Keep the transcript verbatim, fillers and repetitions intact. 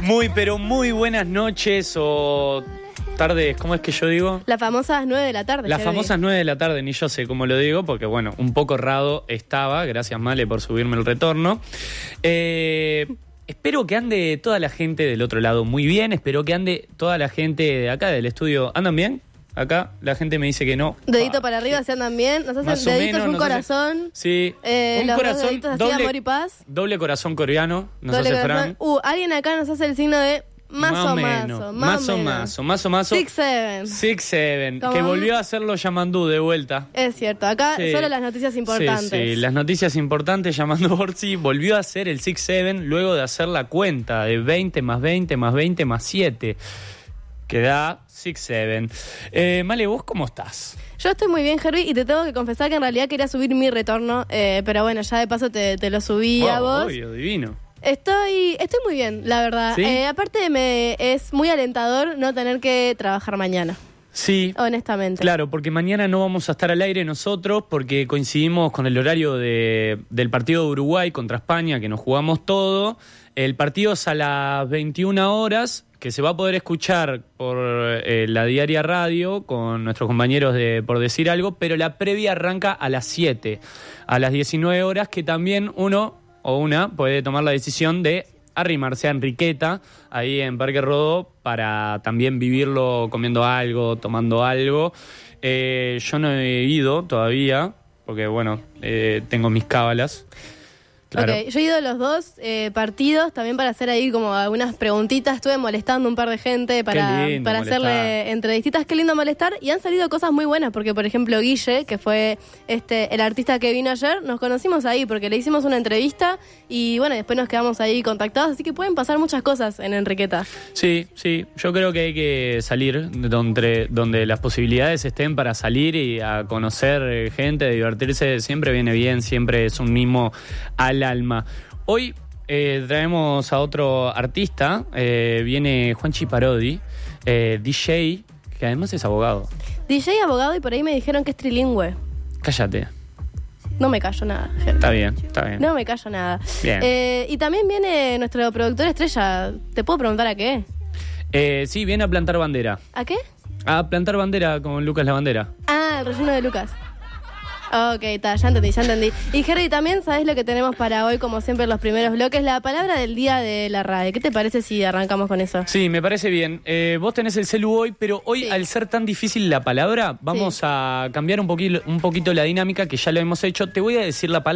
Muy, pero muy buenas noches o tardes, ¿cómo es que yo digo? Las famosas nueve de la tarde. Las famosas nueve de la tarde, ni yo sé cómo lo digo, porque bueno, un poco errado estaba. Gracias, Male, por subirme el retorno. Eh... Espero que ande toda la gente del otro lado muy bien. Espero que ande toda la gente de acá del estudio. ¿Andan bien? Acá la gente me dice que no. Dedito ah, para arriba, si andan bien. Nos hacen más o deditos, menos, un nos corazón. hace- sí, Eh, un los dos corazón deditos así, doble, amor y paz. doble corazón coreano. Nos Doble hace corazón. Fran. Uh, alguien acá nos hace el signo de más, Más o menos, mazo. más o menos. mazo, más o mazo. Six, seven. Six Seven, ¿Cómo? que volvió a hacerlo Yamandú de vuelta. Es cierto, acá Sí. solo las noticias importantes. Sí, sí, las noticias importantes. Llamando Borsi volvió a hacer el Six Seven luego de hacer la cuenta de veinte más veinte más veinte más siete, que da Six Seven. Eh, Male, ¿vos cómo estás? Yo estoy muy bien, Herbie, y te tengo que confesar que en realidad quería subir mi retorno, eh, pero bueno, ya de paso te, te lo subí Oh, a vos. obvio, divino. Estoy, estoy muy bien, la verdad. ¿Sí? Eh, aparte me es muy alentador no tener que trabajar mañana, Sí, honestamente. claro, porque mañana no vamos a estar al aire nosotros porque coincidimos con el horario de, del partido de Uruguay contra España, que nos jugamos todo. El partido es a las veintiuna horas, que se va a poder escuchar por eh, la Diaria Radio con nuestros compañeros de Por Decir Algo, pero la previa arranca a las siete, a las diecinueve horas, que también uno o una puede tomar la decisión de arrimarse a Enriqueta, ahí en Parque Rodó, para también vivirlo comiendo algo, tomando algo. Eh, yo no he ido todavía, porque bueno, eh, tengo mis cábalas. Claro. Ok, yo he ido a los dos eh, partidos también para hacer ahí como algunas preguntitas. Estuve molestando un par de gente para, Qué lindo para molestar. hacerle entrevistas. Qué lindo molestar. Y han salido cosas muy buenas porque, por ejemplo, Guille, que fue este el artista que vino ayer, nos conocimos ahí porque le hicimos una entrevista y bueno, después nos quedamos ahí contactados. Así que pueden pasar muchas cosas en Enriqueta. Sí, sí, yo creo que hay que salir donde, donde las posibilidades estén para salir y a conocer eh, gente, divertirse, siempre viene bien, siempre es un mimo al alma. Hoy eh, traemos a otro artista, eh, viene Juanchi Parodi, eh, D J, que además es abogado. D J, abogado, y por ahí me dijeron que es trilingüe. Cállate, No me callo nada. está bien, está bien. No me callo nada. Bien. Eh, y también viene nuestro productor estrella. ¿Te puedo preguntar a qué? Eh, sí, viene a plantar bandera. ¿A qué? A plantar bandera con Lucas la Bandera. Ah, el relleno de Lucas. Ok, está, ya entendí, ya entendí. Y Jerry, también sabes lo que tenemos para hoy, como siempre en los primeros bloques, la palabra del día de la RAE. ¿Qué te parece si arrancamos con eso? Sí, me parece bien. Eh, vos tenés el celu hoy, pero hoy Sí. al ser tan difícil la palabra, vamos Sí. a cambiar un poquito, un poquito la dinámica, que ya lo hemos hecho. Te voy a decir la palabra.